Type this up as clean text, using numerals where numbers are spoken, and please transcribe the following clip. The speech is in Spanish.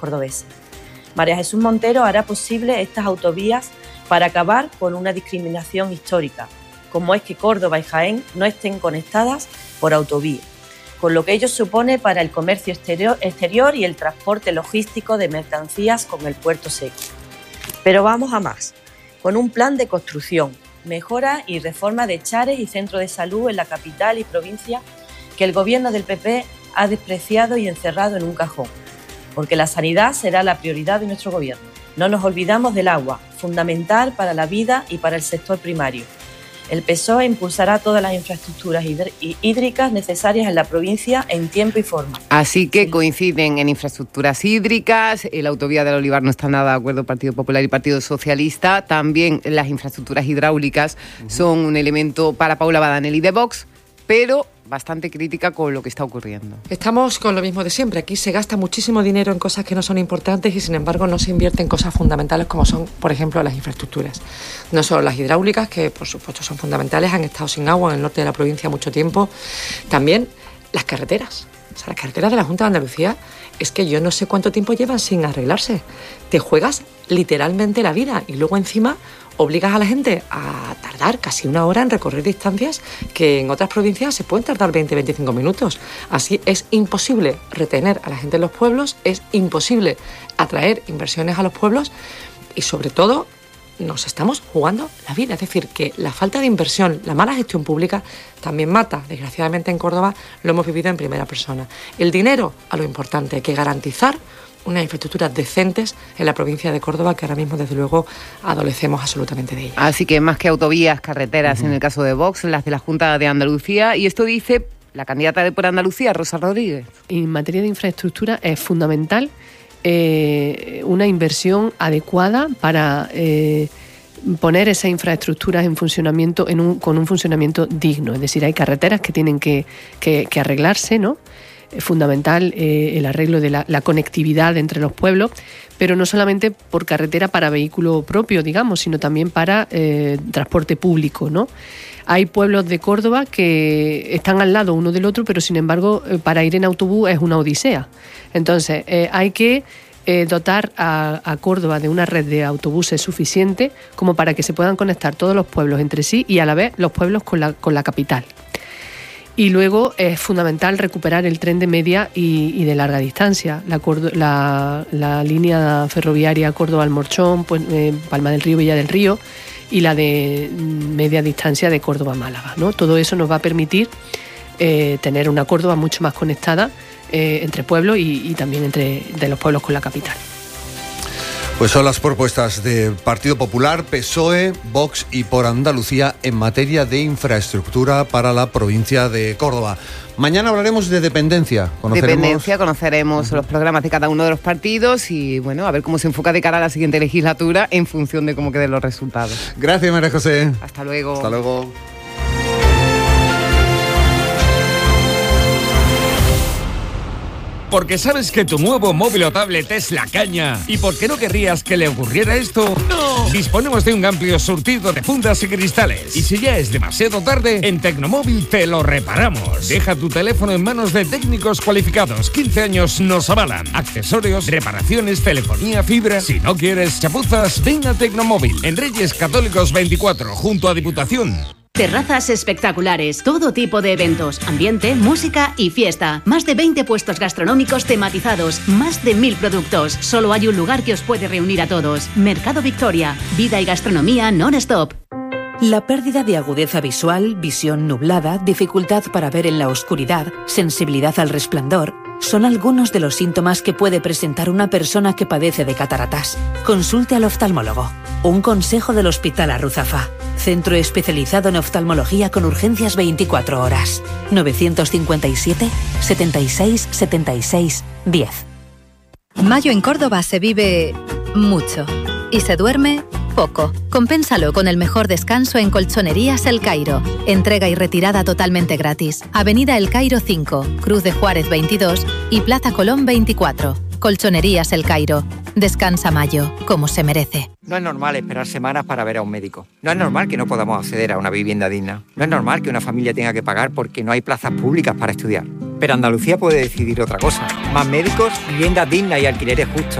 cordobeses. María Jesús Montero hará posible estas autovías para acabar con una discriminación histórica, como es que Córdoba y Jaén no estén conectadas por autovía, con lo que ello supone para el comercio exterior y el transporte logístico de mercancías con el puerto seco. Pero vamos a más, con un plan de construcción, mejora y reforma de chares y centros de salud en la capital y provincia que el gobierno del PP ha despreciado y encerrado en un cajón, porque la sanidad será la prioridad de nuestro gobierno. No nos olvidamos del agua, fundamental para la vida y para el sector primario. El PSOE impulsará todas las infraestructuras hídricas necesarias en la provincia en tiempo y forma. Así que coinciden en infraestructuras hídricas, la autovía del Olivar no está nada de acuerdo Partido Popular y Partido Socialista, también las infraestructuras hidráulicas son un elemento para Paula Badanelli de Vox, pero bastante crítica con lo que está ocurriendo. Estamos con lo mismo de siempre. Aquí se gasta muchísimo dinero en cosas que no son importantes y, sin embargo, no se invierte en cosas fundamentales como son, por ejemplo, las infraestructuras. No solo las hidráulicas, que por supuesto son fundamentales, han estado sin agua en el norte de la provincia mucho tiempo. También las carreteras. O sea, las carreteras de la Junta de Andalucía es que yo no sé cuánto tiempo llevan sin arreglarse. Te juegas literalmente la vida y luego encima obligas a la gente a tardar casi una hora en recorrer distancias que en otras provincias se pueden tardar 20-25 minutos. Así es imposible retener a la gente en los pueblos, es imposible atraer inversiones a los pueblos y, sobre todo, nos estamos jugando la vida. Es decir, que la falta de inversión, la mala gestión pública también mata. Desgraciadamente en Córdoba lo hemos vivido en primera persona. El dinero a lo importante, hay que garantizar unas infraestructuras decentes en la provincia de Córdoba, que ahora mismo, desde luego, adolecemos absolutamente de ellas. Así que más que autovías, carreteras, en el caso de Vox, las de la Junta de Andalucía, y esto dice la candidata de Por Andalucía, Rosa Rodríguez. En materia de infraestructura es fundamental una inversión adecuada para poner esas infraestructuras en funcionamiento con un funcionamiento digno. Es decir, hay carreteras que tienen que arreglarse, ¿no? Es fundamental el arreglo de la conectividad entre los pueblos, pero no solamente por carretera para vehículo propio, digamos, sino también para transporte público, ¿no? Hay pueblos de Córdoba que están al lado uno del otro, pero sin embargo para ir en autobús es una odisea. Entonces hay que dotar a Córdoba de una red de autobuses suficiente como para que se puedan conectar todos los pueblos entre sí y a la vez los pueblos con la capital. Y luego es fundamental recuperar el tren de media y de larga distancia, la línea ferroviaria Córdoba-Almorchón, pues, Palma del Río, Villa del Río, y la de media distancia de Córdoba-Málaga, ¿no? Todo eso nos va a permitir tener una Córdoba mucho más conectada entre pueblos y también de los pueblos con la capital. Pues son las propuestas de Partido Popular, PSOE, Vox y Por Andalucía en materia de infraestructura para la provincia de Córdoba. Mañana hablaremos de dependencia. Conoceremos los programas de cada uno de los partidos y, bueno, a ver cómo se enfoca de cara a la siguiente legislatura en función de cómo queden los resultados. Gracias, María José. Hasta luego. Hasta luego. Porque sabes que tu nuevo móvil o tablet es la caña. ¿Y por qué no querrías que le ocurriera esto? ¡No! Disponemos de un amplio surtido de fundas y cristales. Y si ya es demasiado tarde, en Tecnomóvil te lo reparamos. Deja tu teléfono en manos de técnicos cualificados. 15 años nos avalan. Accesorios, reparaciones, telefonía, fibra. Si no quieres chapuzas, ven a Tecnomóvil. En Reyes Católicos 24, junto a Diputación. Terrazas espectaculares, todo tipo de eventos, ambiente, música y fiesta. Más de 20 puestos gastronómicos tematizados, más de 1000 productos. Solo hay un lugar que os puede reunir a todos. Mercado Victoria, vida y gastronomía non-stop. La pérdida de agudeza visual, visión nublada, dificultad para ver en la oscuridad, sensibilidad al resplandor, son algunos de los síntomas que puede presentar una persona que padece de cataratas. Consulte al oftalmólogo. Un consejo del Hospital Arruzafa. Centro especializado en oftalmología con urgencias 24 horas. 957 76 76 10. Mayo en Córdoba se vive mucho y se duerme poco. Compénsalo con el mejor descanso en Colchonerías El Cairo. Entrega y retirada totalmente gratis. Avenida El Cairo 5, Cruz de Juárez 22 y Plaza Colón 24. Colchonerías El Cairo. Descansa Mayo, como se merece. No es normal esperar semanas para ver a un médico. No es normal que no podamos acceder a una vivienda digna. No es normal que una familia tenga que pagar porque no hay plazas públicas para estudiar. Pero Andalucía puede decidir otra cosa. Más médicos, viviendas dignas y alquileres justos.